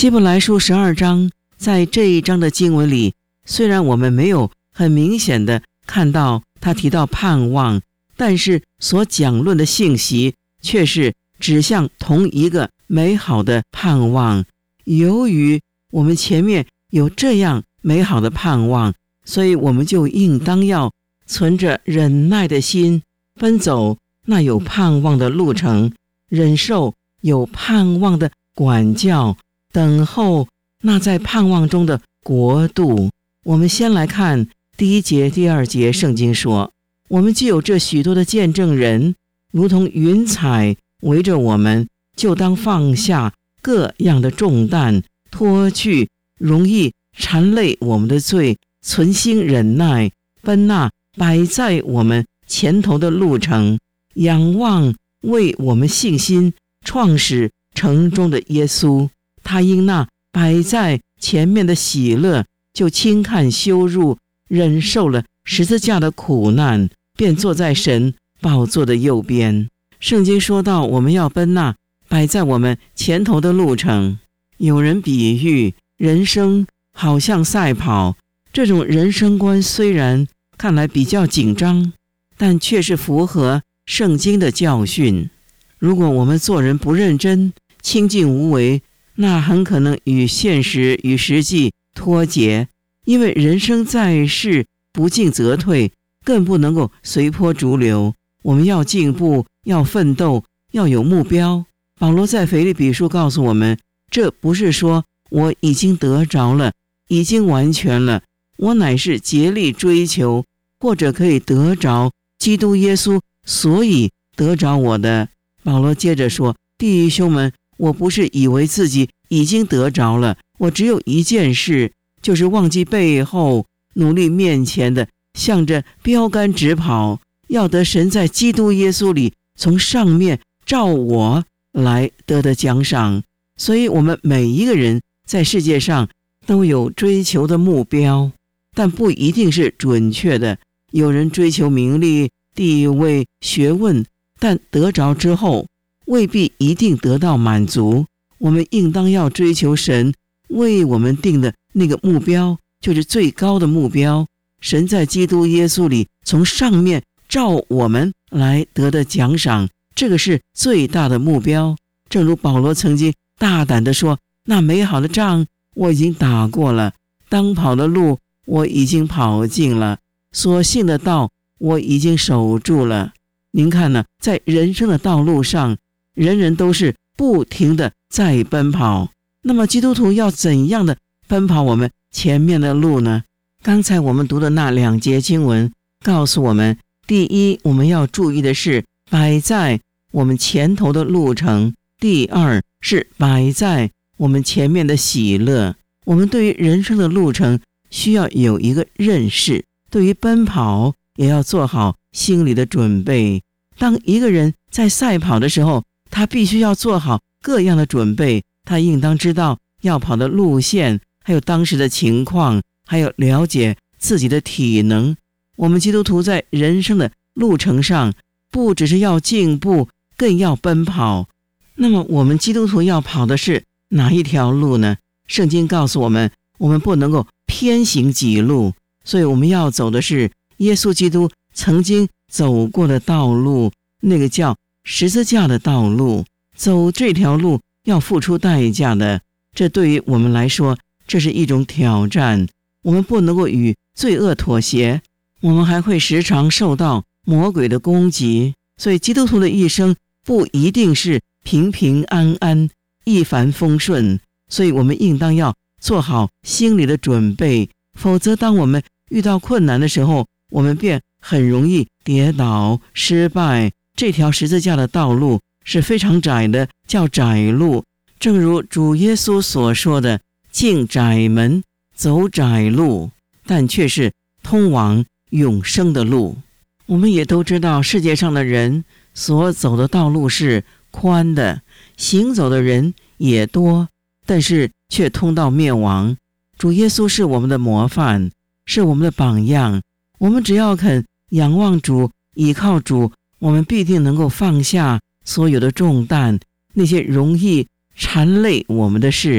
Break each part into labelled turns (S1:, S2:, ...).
S1: 希伯来书12章，在这一章的经文里，虽然我们没有很明显的看到他提到盼望，但是所讲论的信息却是指向同一个美好的盼望。由于我们前面有这样美好的盼望，所以我们就应当要存着忍耐的心，奔走那有盼望的路程，忍受有盼望的管教，等候那在盼望中的国度。我们先来看第1节、第2节，圣经说，我们既有这许多的见证人，如同云彩围着我们，就当放下各样的重担，脱去容易缠累我们的罪，存心忍耐，奔那摆在我们前头的路程，仰望为我们信心创始成终的耶稣。他因那摆在前面的喜乐，就轻看羞辱，忍受了十字架的苦难，便坐在神宝座的右边。圣经说到，我们要奔那摆在我们前头的路程。有人比喻人生好像赛跑，这种人生观虽然看来比较紧张，但却是符合圣经的教训。如果我们做人不认真、清净无为，那很可能与现实与实际脱节，因为人生在世，不进则退，更不能够随波逐流。我们要进步，要奋斗，要有目标。保罗在腓立比书告诉我们，这不是说我已经得着了，已经完全了，我乃是竭力追求，或者可以得着基督耶稣，所以得着我的。保罗接着说，弟兄们，我不是以为自己已经得着了，我只有一件事，就是忘记背后，努力面前的，向着标杆直跑，要得神在基督耶稣里从上面照我来得的奖赏。所以我们每一个人在世界上都有追求的目标，但不一定是准确的。有人追求名利、地位、学问，但得着之后未必一定得到满足。我们应当要追求神为我们定的那个目标，就是最高的目标，神在基督耶稣里从上面照我们来得的奖赏，这个是最大的目标。正如保罗曾经大胆地说，那美好的仗我已经打过了，当跑的路我已经跑尽了，所信的道我已经守住了。您看呢，在人生的道路上，人人都是不停地在奔跑。那么基督徒要怎样的奔跑我们前面的路呢？刚才我们读的那2节经文告诉我们，第一，我们要注意的是摆在我们前头的路程；第二是摆在我们前面的喜乐。我们对于人生的路程需要有一个认识，对于奔跑也要做好心理的准备。当一个人在赛跑的时候，他必须要做好各样的准备，他应当知道要跑的路线，还有当时的情况，还有了解自己的体能。我们基督徒在人生的路程上，不只是要进步，更要奔跑。那么我们基督徒要跑的是哪一条路呢？圣经告诉我们，我们不能够偏行己路，所以我们要走的是耶稣基督曾经走过的道路，那个叫十字架的道路。走这条路要付出代价的，这对于我们来说，这是一种挑战。我们不能够与罪恶妥协，我们还会时常受到魔鬼的攻击。所以基督徒的一生不一定是平平安安、一帆风顺，所以我们应当要做好心理的准备，否则当我们遇到困难的时候，我们便很容易跌倒失败。这条十字架的道路是非常窄的，叫窄路，正如主耶稣所说的，进窄门，走窄路，但却是通往永生的路。我们也都知道，世界上的人所走的道路是宽的，行走的人也多，但是却通到灭亡。主耶稣是我们的模范，是我们的榜样。我们只要肯仰望主，倚靠主，我们必定能够放下所有的重担，那些容易缠累我们的事。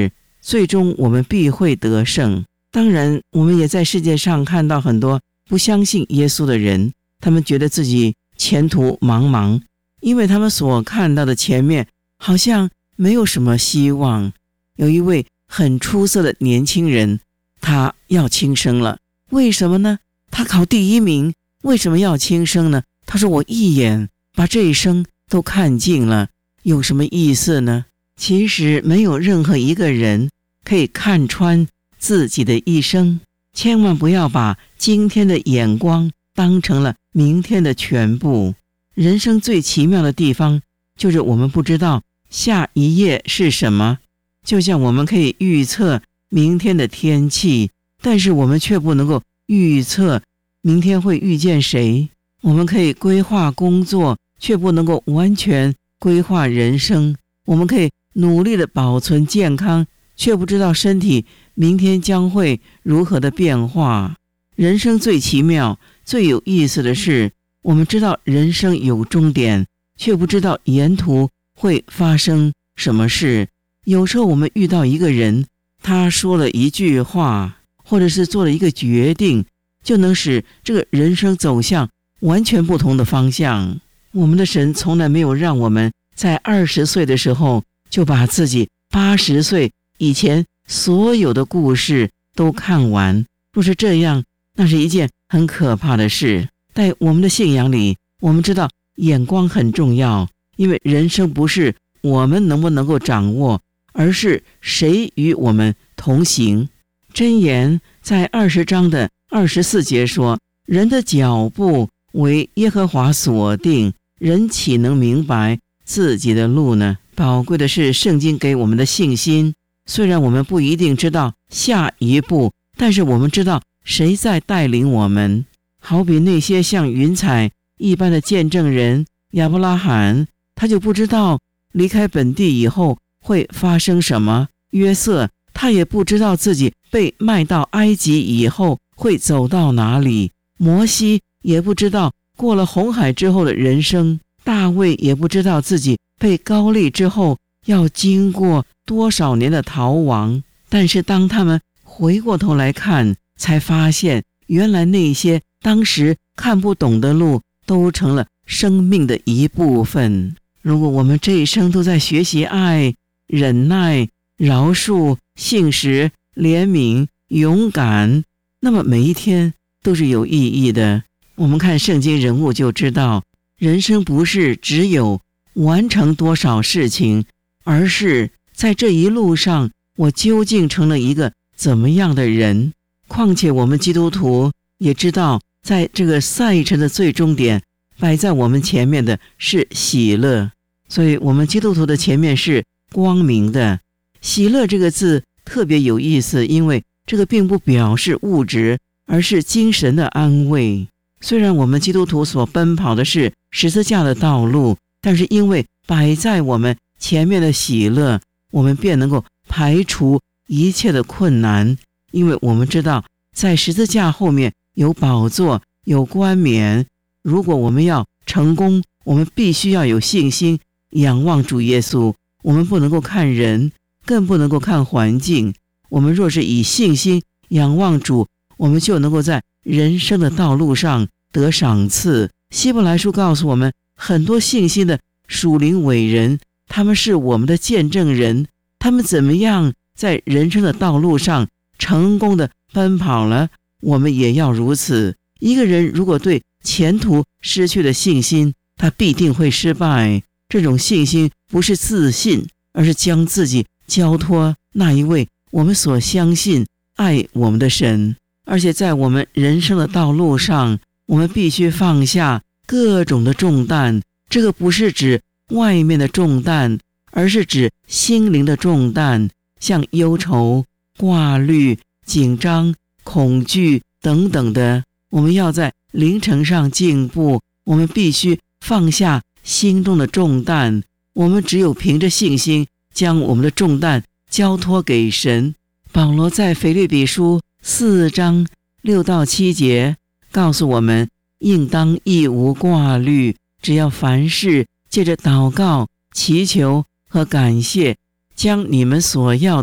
S1: 最终我们必会得胜。当然，我们也在世界上看到很多不相信耶稣的人，他们觉得自己前途茫茫，因为他们所看到的前面好像没有什么希望。有一位很出色的年轻人，他要轻生了。为什么呢？他考第1名，为什么要轻生呢？他说，我一眼把这一生都看尽了，有什么意思呢？其实没有任何一个人可以看穿自己的一生，千万不要把今天的眼光当成了明天的全部。人生最奇妙的地方就是我们不知道下一页是什么，就像我们可以预测明天的天气，但是我们却不能够预测明天会遇见谁。我们可以规划工作，却不能够完全规划人生。我们可以努力的保存健康，却不知道身体明天将会如何的变化。人生最奇妙、最有意思的是，我们知道人生有终点，却不知道沿途会发生什么事。有时候我们遇到一个人，他说了一句话，或者是做了一个决定，就能使这个人生走向完全不同的方向。我们的神从来没有让我们在20岁的时候就把自己80岁以前所有的故事都看完。若是这样，那是一件很可怕的事。在我们的信仰里，我们知道眼光很重要，因为人生不是我们能不能够掌握，而是谁与我们同行。箴言在20章的24节说，人的脚步为耶和华所定，人岂能明白自己的路呢？宝贵的是圣经给我们的信心，虽然我们不一定知道下一步，但是我们知道谁在带领我们。好比那些像云彩一般的见证人亚伯拉罕，他就不知道离开本地以后会发生什么。约瑟他也不知道自己被卖到埃及以后会走到哪里。摩西也不知道过了红海之后的人生。大卫也不知道自己被膏立之后要经过多少年的逃亡。但是当他们回过头来看，才发现原来那些当时看不懂的路都成了生命的一部分。如果我们这一生都在学习爱、忍耐、饶恕、信实、怜悯、勇敢，那么每一天都是有意义的。我们看圣经人物就知道，人生不是只有完成多少事情，而是在这一路上我究竟成了一个怎么样的人。况且我们基督徒也知道，在这个赛程的最终点摆在我们前面的是喜乐，所以我们基督徒的前面是光明的。喜乐这个字特别有意思，因为这个并不表示物质，而是精神的安慰。虽然我们基督徒所奔跑的是十字架的道路，但是因为摆在我们前面的喜乐，我们便能够排除一切的困难。因为我们知道在十字架后面有宝座，有冠冕。如果我们要成功，我们必须要有信心，仰望主耶稣。我们不能够看人，更不能够看环境。我们若是以信心仰望主，我们就能够在人生的道路上得赏赐。希伯来书告诉我们，很多信心的属灵伟人，他们是我们的见证人。他们怎么样在人生的道路上成功的奔跑了，我们也要如此。一个人如果对前途失去了信心，他必定会失败。这种信心不是自信，而是将自己交托那一位我们所相信爱我们的神。而且在我们人生的道路上，我们必须放下各种的重担。这个不是指外面的重担，而是指心灵的重担，像忧愁、挂虑、紧张、恐惧等等的。我们要在灵程上进步，我们必须放下心中的重担。我们只有凭着信心将我们的重担交托给神。保罗在腓立比书4章6到7节告诉我们，应当一无挂虑，只要凡事借着祷告、祈求和感谢，将你们所要的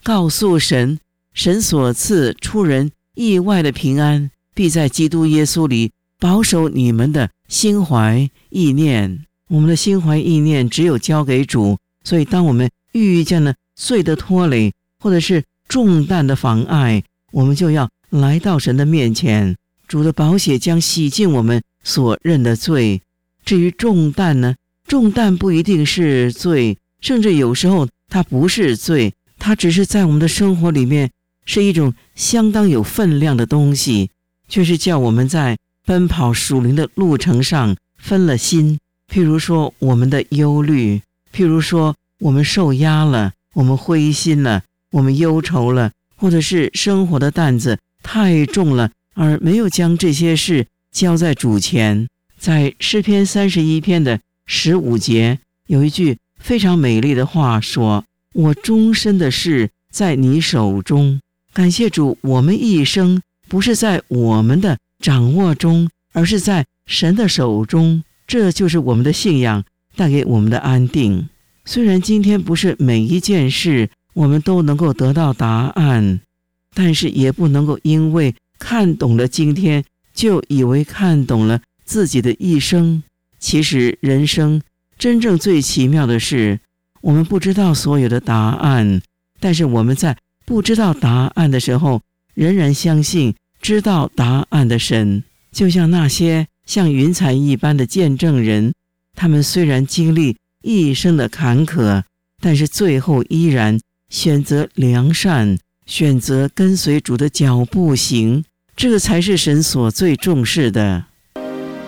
S1: 告诉神，神所赐出人意外的平安，必在基督耶稣里保守你们的心怀意念。我们的心怀意念只有交给主，所以当我们遇见了罪的拖累，或者是重担的妨碍，我们就要来到神的面前。主的宝血将洗净我们所认的罪。至于重担呢，重担不一定是罪，甚至有时候它不是罪，它只是在我们的生活里面是一种相当有分量的东西，却是叫我们在奔跑属灵的路程上分了心。譬如说我们的忧虑，譬如说我们受压了，我们灰心了，我们忧愁了，或者是生活的担子太重了，而没有将这些事交在主前。在诗篇31篇的15节，有一句非常美丽的话说，我终身的事在你手中。感谢主，我们一生不是在我们的掌握中，而是在神的手中。这就是我们的信仰带给我们的安定。虽然今天不是每一件事我们都能够得到答案，但是也不能够因为看懂了今天就以为看懂了自己的一生。其实人生真正最奇妙的是，我们不知道所有的答案，但是我们在不知道答案的时候，仍然相信知道答案的神。就像那些像云彩一般的见证人，他们虽然经历一生的坎坷，但是最后依然选择良善，选择跟随主的脚步行，这个才是神所最重视的。